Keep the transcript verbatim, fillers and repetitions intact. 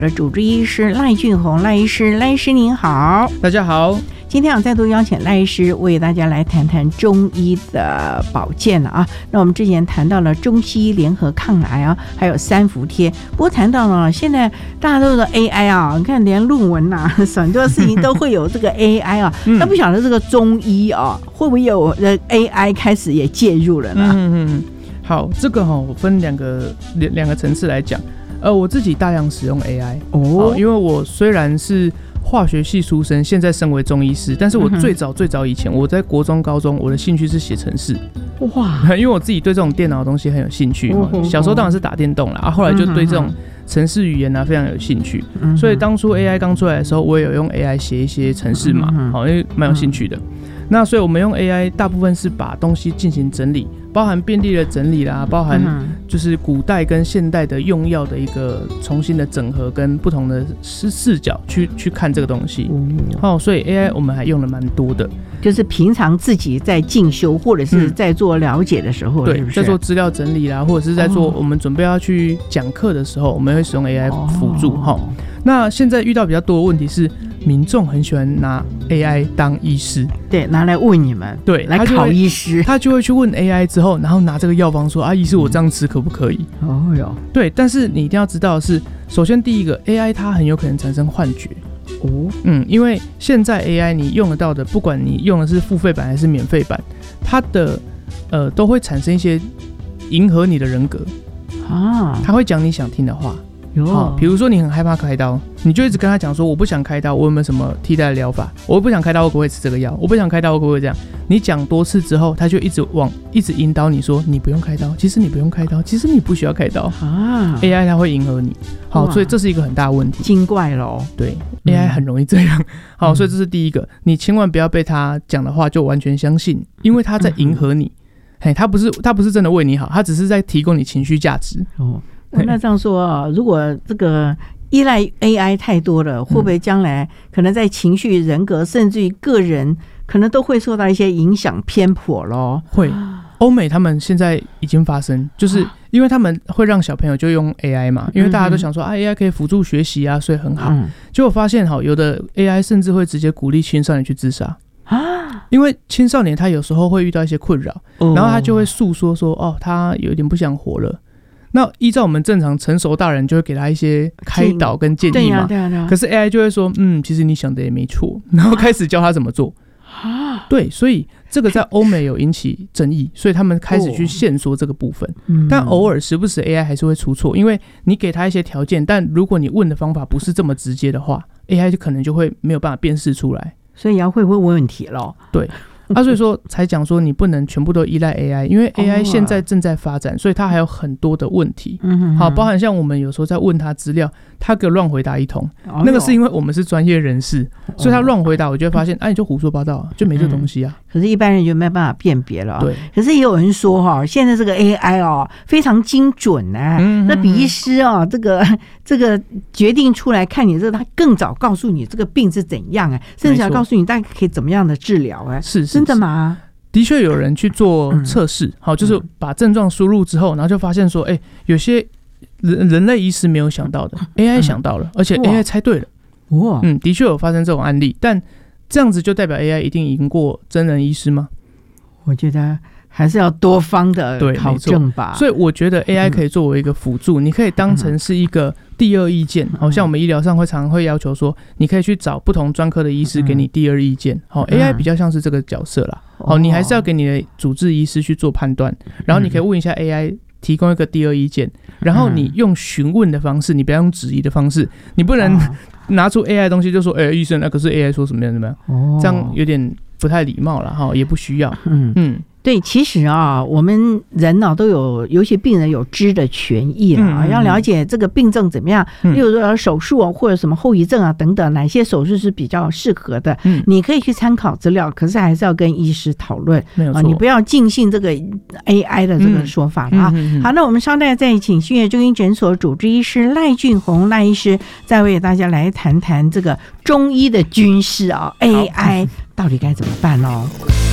主治医师赖俊宏，赖医师，赖医师您好。 大家好。 今天我再度邀请赖医师为大家来谈谈中医的保健了啊。那我们之前谈到了中西医联合抗癌啊，还有三伏贴。不过谈到了现在大家都说 A I 啊，你看连论文啊，很多事情都会有这个 A I 啊。那、嗯、不晓得这个中医啊，会不会有 A I 开始也介入了呢？ 嗯嗯，好，这个哈、哦，我分两个两个层次来讲。呃，我自己大量使用 A I 哦，因为我虽然是化学系出身，现在身为中医师，但是我最早最早以前，我在国中、高中，我的兴趣是写程式。哇！因为我自己对这种电脑的东西很有兴趣，哦、小时候当然是打电动啦，啊，后来就对这种程式语言啊非常有兴趣，嗯、所以当初 A I 刚出来的时候，我也有用 A I 写一些程式嘛，好、嗯，因为蛮有兴趣的。那所以我们用 A I 大部分是把东西进行整理，包含便利的整理啦，包含就是古代跟现代的用药的一个重新的整合，跟不同的视角去去看这个东西。嗯、哦，所以 A I 我们还用了蛮多的， 就是平常自己在进修或者是在做了解的时候，嗯、 对， 是不是在做资料整理啦，或者是在做我们准备要去讲课的时候，我们会使用 A I 辅助。哈、哦，那现在遇到比较多的问题是，民众很喜欢拿 A I 当医师， 对，拿来问你们， 对， 来考医师， 他就会去问 A I 之后，然后拿这个药方说啊，医师我这样吃可不可以？哦哟，对，但是你一定要知道的是，首先第一个 A I 它很有可能产生幻觉。哦，嗯，因为现在 A I 你用得到的，不管你用的是付费版还是免费版，它的呃都会产生一些迎合你的人格啊，他会讲你想听的话。哦，比如说你很害怕开刀，你就一直跟他讲说我不想开刀，我有没有什么替代的疗法？我不想开刀，我可不可以吃这个药？我不想开刀，我可不可以这样？你讲多次之后，他就一直往一直引导你说你不用开刀，其实你不用开刀，其实你不需要开刀啊。A I 它会迎合你，好，所以这是一个很大的问题， 精怪咯。 对、嗯、，A I 很容易这样。好，所以这是第一个，你千万不要被他讲的话就完全相信，因为他在迎合你。嘿，他不是他不是真的为你好，他只是在提供你情绪价值。哦。 那这样说啊，如果这个依赖 A I 太多了，会不会将来可能在情绪、人格，甚至于个人，可能都会受到一些影响偏颇咯？ 会，欧美他们现在已经发生，就是因为他们会让小朋友就用 A I 嘛，因为大家都想说啊 A I 可以辅助学习啊，所以很好。结果发现好，有的 A I 甚至会直接鼓励青少年去自杀。啊，因为青少年他有时候会遇到一些困扰，然后他就会诉说说哦，他有点不想活了。那依照我们正常成熟大人就会给他一些开导跟建议嘛，对啊对啊对啊，可是 A I 就会说嗯，其实你想的也没错，然后开始教他怎么做啊。对，所以这个在欧美有引起争议，所以他们开始去限缩这个部分、哦、但偶尔时不时 A I 还是会出错，因为你给他一些条件，但如果你问的方法不是这么直接的话， A I 就可能就会没有办法辨识出来， 所以要会问问题咯。 对啊，所以说才讲说你不能全部都依赖 A I， 因为 A I 现在正在发展，所以它还有很多的问题。嗯，好，包含像我们有时候在问他资料，他给我乱回答一通，哦、那个是因为我们是专业人士，哦、所以他乱回答，我就会发现，哎、啊，你就胡说八道，就没这东西啊。 嗯、可是，一般人就没办法辨别了。 对， 可是也有人说哈，现在这个 A I 哦非常精准啊，嗯、那比医师哦这个这个决定出来看你这个，他更早告诉你这个病是怎样哎，甚至要告诉你大概可以怎么样的治疗哎， 是是真的吗？ 的确有人去做测试、嗯，好，就是把症状输入之后，然后就发现说，哎、欸，有些人人类医师没有想到的 ，A I 想到了，而且 A I 猜对了，哇，嗯，的确有发生这种案例，但这样子就代表 A I 一定赢过真人医师吗？ 我觉得还是要多方的考证吧。 所以我觉得 A I 可以作为一个辅助、嗯，你可以当成是一个第二意见。好、嗯、像我们医疗上会常常会要求说，你可以去找不同专科的医师给你第二意见。好、嗯、，A I 比较像是这个角色啦。好，你还是要给你的主治医师去做判断，然后你可以问一下 A I， 提供一个第二意见，然后你用询问的方式，你不要用质疑的方式，你不能拿出 A I 的东西就说，哎、欸，医生，那、啊、可是 A I 说什么样怎么样，哦、这样有点不太礼貌了哈，也不需要。嗯嗯。 对，其实啊，我们人呢、啊、都有，尤其病人有知的权益了啊、嗯，要了解这个病症怎么样，嗯、例如说手术啊，或者什么后遗症啊等等，哪些手术是比较适合的，嗯，你可以去参考资料，可是还是要跟医师讨论，没有错、啊，你不要尽信这个 A I 的这个说法了啊。嗯嗯嗯、好，那我们稍待再请新月中医诊所主治医师赖俊宏赖医师，再为大家来谈谈这个中医的军师啊 ，A I 到底该怎么办哦。